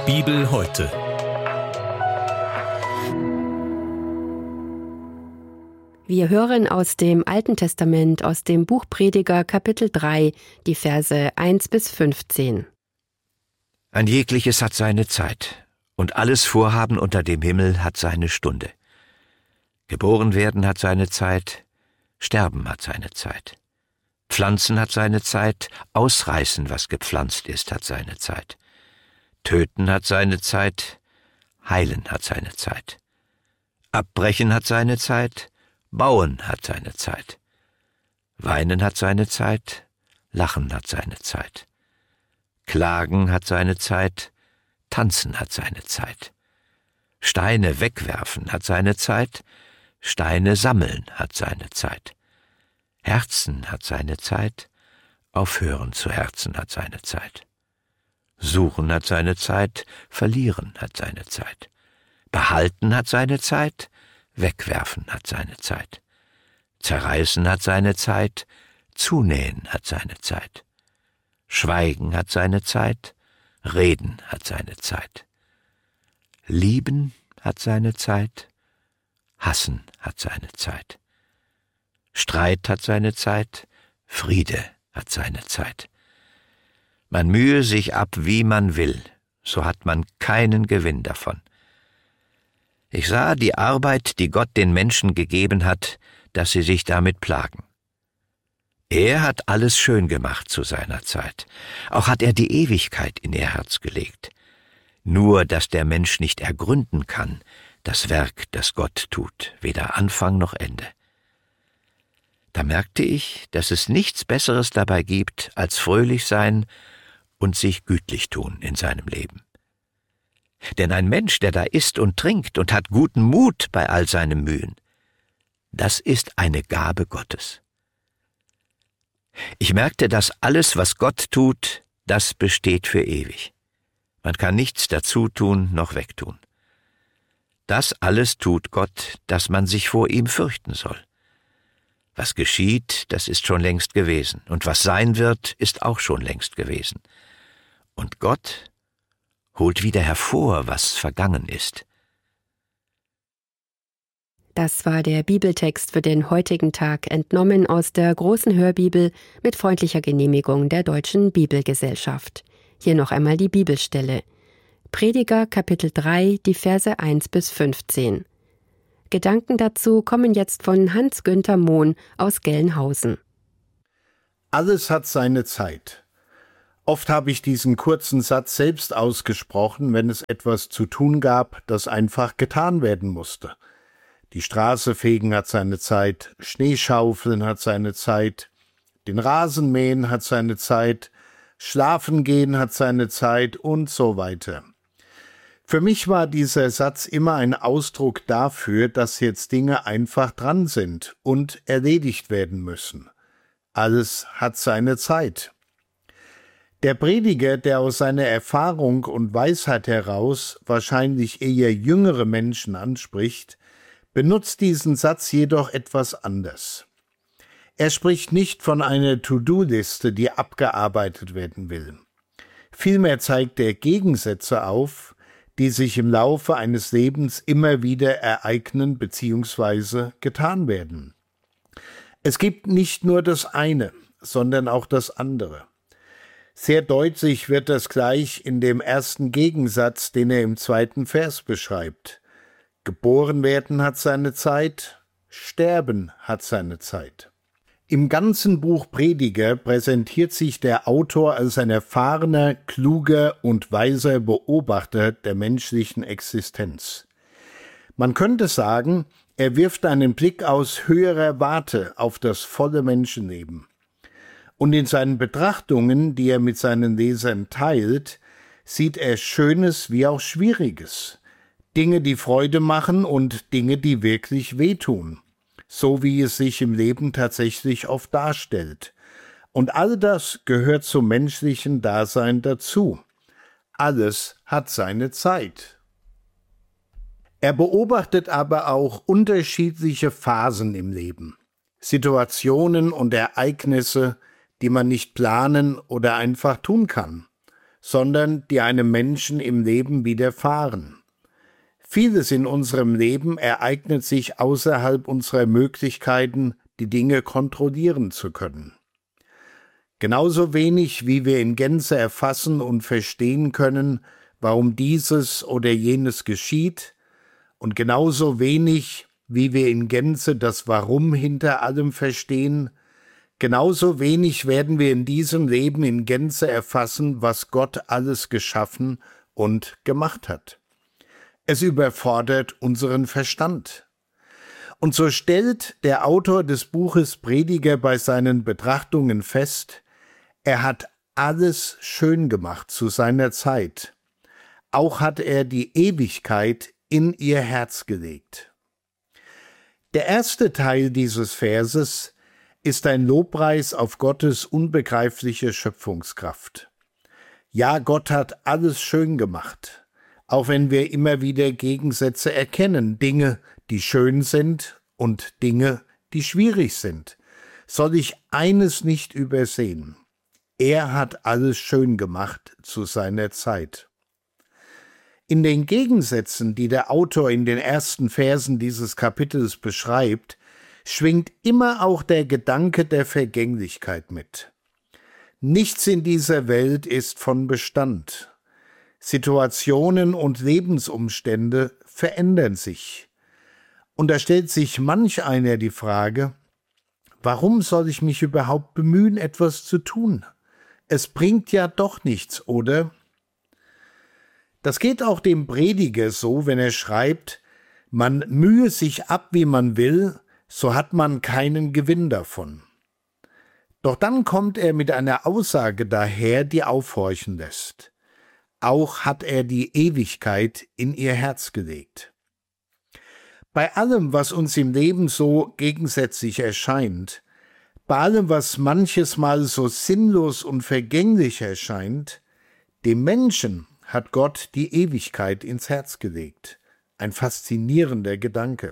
Bibel heute. Wir hören aus dem Alten Testament, aus dem Buch Prediger, Kapitel 3, die Verse 1 bis 15. Ein jegliches hat seine Zeit, und alles Vorhaben unter dem Himmel hat seine Stunde. Geboren werden hat seine Zeit, sterben hat seine Zeit. Pflanzen hat seine Zeit, ausreißen, was gepflanzt ist, hat seine Zeit. Töten hat seine Zeit, heilen hat seine Zeit. Abbrechen hat seine Zeit, bauen hat seine Zeit. Weinen hat seine Zeit, lachen hat seine Zeit. Klagen hat seine Zeit, tanzen hat seine Zeit. Steine wegwerfen hat seine Zeit, Steine sammeln hat seine Zeit. Herzen hat seine Zeit, aufhören zu herzen hat seine Zeit. Suchen hat seine Zeit, verlieren hat seine Zeit. Behalten hat seine Zeit, wegwerfen hat seine Zeit. Zerreißen hat seine Zeit, zunähen hat seine Zeit. Schweigen hat seine Zeit, reden hat seine Zeit. Lieben hat seine Zeit, hassen hat seine Zeit. Streit hat seine Zeit, Friede hat seine Zeit. Man mühe sich ab, wie man will, so hat man keinen Gewinn davon. Ich sah die Arbeit, die Gott den Menschen gegeben hat, dass sie sich damit plagen. Er hat alles schön gemacht zu seiner Zeit. Auch hat er die Ewigkeit in ihr Herz gelegt. Nur, dass der Mensch nicht ergründen kann, das Werk, das Gott tut, weder Anfang noch Ende. Da merkte ich, dass es nichts Besseres dabei gibt, als fröhlich sein und sich gütlich tun in seinem Leben. Denn ein Mensch, der da isst und trinkt und hat guten Mut bei all seinem Mühen, das ist eine Gabe Gottes. Ich merkte, dass alles, was Gott tut, das besteht für ewig. Man kann nichts dazu tun noch wegtun. Das alles tut Gott, dass man sich vor ihm fürchten soll. Was geschieht, das ist schon längst gewesen, und was sein wird, ist auch schon längst gewesen. Und Gott holt wieder hervor, was vergangen ist. Das war der Bibeltext für den heutigen Tag, entnommen aus der großen Hörbibel mit freundlicher Genehmigung der Deutschen Bibelgesellschaft. Hier noch einmal die Bibelstelle. Prediger, Kapitel 3, die Verse 1 bis 15. Gedanken dazu kommen jetzt von Hans-Günther Mohn aus Gelnhausen. Alles hat seine Zeit. Oft habe ich diesen kurzen Satz selbst ausgesprochen, wenn es etwas zu tun gab, das einfach getan werden musste. Die Straße fegen hat seine Zeit, Schneeschaufeln hat seine Zeit, den Rasen mähen hat seine Zeit, schlafen gehen hat seine Zeit und so weiter. Für mich war dieser Satz immer ein Ausdruck dafür, dass jetzt Dinge einfach dran sind und erledigt werden müssen. Alles hat seine Zeit. Der Prediger, der aus seiner Erfahrung und Weisheit heraus wahrscheinlich eher jüngere Menschen anspricht, benutzt diesen Satz jedoch etwas anders. Er spricht nicht von einer To-Do-Liste, die abgearbeitet werden will. Vielmehr zeigt er Gegensätze auf, die sich im Laufe eines Lebens immer wieder ereignen bzw. getan werden. Es gibt nicht nur das eine, sondern auch das andere. Sehr deutlich wird das gleich in dem ersten Gegensatz, den er im 2. Vers beschreibt. Geboren werden hat seine Zeit, sterben hat seine Zeit. Im ganzen Buch Prediger präsentiert sich der Autor als ein erfahrener, kluger und weiser Beobachter der menschlichen Existenz. Man könnte sagen, er wirft einen Blick aus höherer Warte auf das volle Menschenleben. Und in seinen Betrachtungen, die er mit seinen Lesern teilt, sieht er Schönes wie auch Schwieriges, Dinge, die Freude machen und Dinge, die wirklich wehtun, so wie es sich im Leben tatsächlich oft darstellt. Und all das gehört zum menschlichen Dasein dazu. Alles hat seine Zeit. Er beobachtet aber auch unterschiedliche Phasen im Leben, Situationen und Ereignisse, die man nicht planen oder einfach tun kann, sondern die einem Menschen im Leben widerfahren. Vieles in unserem Leben ereignet sich außerhalb unserer Möglichkeiten, die Dinge kontrollieren zu können. Genauso wenig, wie wir in Gänze erfassen und verstehen können, warum dieses oder jenes geschieht, und genauso wenig, wie wir in Gänze das Warum hinter allem verstehen, genauso wenig werden wir in diesem Leben in Gänze erfassen, was Gott alles geschaffen und gemacht hat. Es überfordert unseren Verstand. Und so stellt der Autor des Buches Prediger bei seinen Betrachtungen fest, er hat alles schön gemacht zu seiner Zeit. Auch hat er die Ewigkeit in ihr Herz gelegt. Der erste Teil dieses Verses ist ein Lobpreis auf Gottes unbegreifliche Schöpfungskraft. Ja, Gott hat alles schön gemacht, auch wenn wir immer wieder Gegensätze erkennen, Dinge, die schön sind und Dinge, die schwierig sind. Soll ich eines nicht übersehen: Er hat alles schön gemacht zu seiner Zeit. In den Gegensätzen, die der Autor in den ersten Versen dieses Kapitels beschreibt, schwingt immer auch der Gedanke der Vergänglichkeit mit. Nichts in dieser Welt ist von Bestand. Situationen und Lebensumstände verändern sich. Und da stellt sich manch einer die Frage: Warum soll ich mich überhaupt bemühen, etwas zu tun? Es bringt ja doch nichts, oder? Das geht auch dem Prediger so, wenn er schreibt, man mühe sich ab, wie man will, so hat man keinen Gewinn davon. Doch dann kommt er mit einer Aussage daher, die aufhorchen lässt. Auch hat er die Ewigkeit in ihr Herz gelegt. Bei allem, was uns im Leben so gegensätzlich erscheint, bei allem, was manches Mal so sinnlos und vergänglich erscheint, dem Menschen hat Gott die Ewigkeit ins Herz gelegt. Ein faszinierender Gedanke.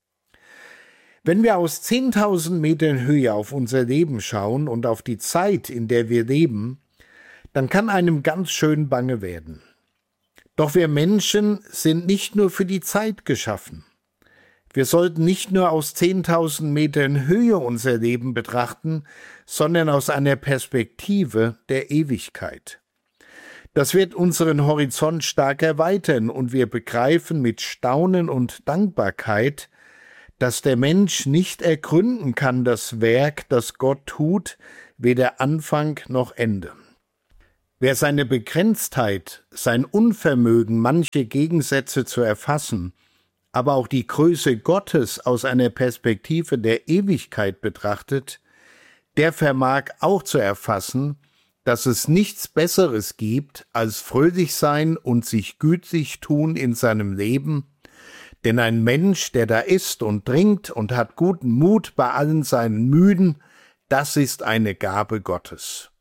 Wenn wir aus 10.000 Metern Höhe auf unser Leben schauen und auf die Zeit, in der wir leben, dann kann einem ganz schön bange werden. Doch wir Menschen sind nicht nur für die Zeit geschaffen. Wir sollten nicht nur aus 10.000 Metern Höhe unser Leben betrachten, sondern aus einer Perspektive der Ewigkeit. Das wird unseren Horizont stark erweitern und wir begreifen mit Staunen und Dankbarkeit, dass der Mensch nicht ergründen kann das Werk, das Gott tut, weder Anfang noch Ende. Wer seine Begrenztheit, sein Unvermögen, manche Gegensätze zu erfassen, aber auch die Größe Gottes aus einer Perspektive der Ewigkeit betrachtet, der vermag auch zu erfassen, dass es nichts Besseres gibt, als fröhlich sein und sich gütlich tun in seinem Leben, denn ein Mensch, der da isst und trinkt und hat guten Mut bei allen seinen Mühen, das ist eine Gabe Gottes.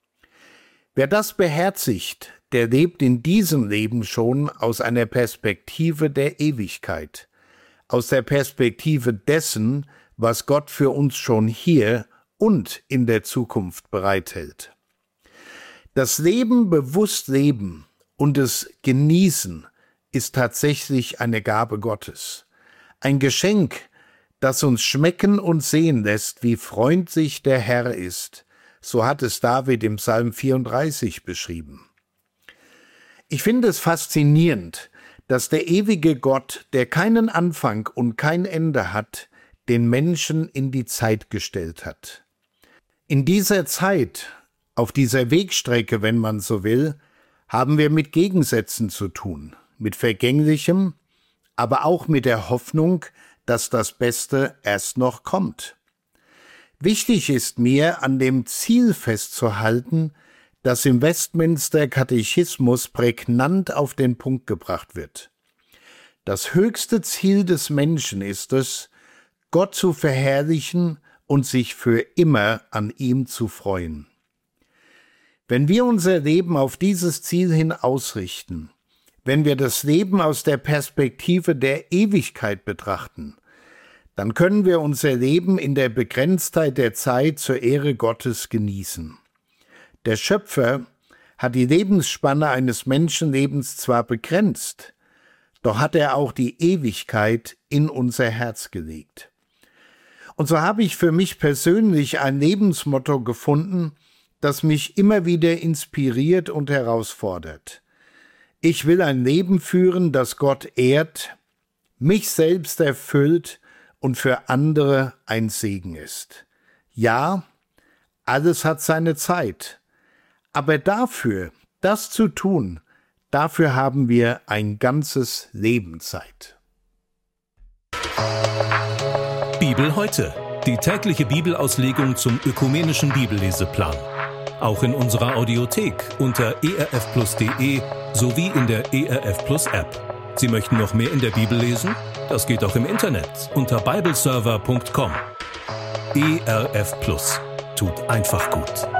Wer das beherzigt, der lebt in diesem Leben schon aus einer Perspektive der Ewigkeit, aus der Perspektive dessen, was Gott für uns schon hier und in der Zukunft bereithält. Das Leben bewusst leben und es genießen ist tatsächlich eine Gabe Gottes. Ein Geschenk, das uns schmecken und sehen lässt, wie freundlich der Herr ist. So hat es David im Psalm 34 beschrieben. Ich finde es faszinierend, dass der ewige Gott, der keinen Anfang und kein Ende hat, den Menschen in die Zeit gestellt hat. In dieser Zeit, auf dieser Wegstrecke, wenn man so will, haben wir mit Gegensätzen zu tun, mit Vergänglichem, aber auch mit der Hoffnung, dass das Beste erst noch kommt. Wichtig ist mir, an dem Ziel festzuhalten, das im Westminster Katechismus prägnant auf den Punkt gebracht wird. Das höchste Ziel des Menschen ist es, Gott zu verherrlichen und sich für immer an ihm zu freuen. Wenn wir unser Leben auf dieses Ziel hin ausrichten, wenn wir das Leben aus der Perspektive der Ewigkeit betrachten, dann können wir unser Leben in der Begrenztheit der Zeit zur Ehre Gottes genießen. Der Schöpfer hat die Lebensspanne eines Menschenlebens zwar begrenzt, doch hat er auch die Ewigkeit in unser Herz gelegt. Und so habe ich für mich persönlich ein Lebensmotto gefunden, das mich immer wieder inspiriert und herausfordert. Ich will ein Leben führen, das Gott ehrt, mich selbst erfüllt und für andere ein Segen ist. Ja, alles hat seine Zeit, aber dafür, das zu tun, dafür haben wir ein ganzes Leben Zeit. Bibel heute, die tägliche Bibelauslegung zum ökumenischen Bibelleseplan. Auch in unserer Audiothek unter erfplus.de sowie in der ERF Plus App. Sie möchten noch mehr in der Bibel lesen? Das geht auch im Internet unter bibleserver.com. ERF Plus tut einfach gut.